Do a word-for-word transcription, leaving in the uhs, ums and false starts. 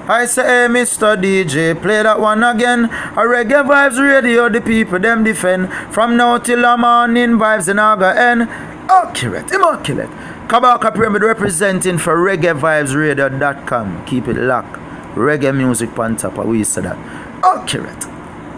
I say, hey, Mister D J, play that one again. A Reggae Vibes Radio, the people them defend. From now till the morning, vibes in Aga end. Accurate, immaculate. Kabaka Pyramid representing for reggae vibes radio dot com. Keep it locked. Reggae music pan top, we say that. Accurate.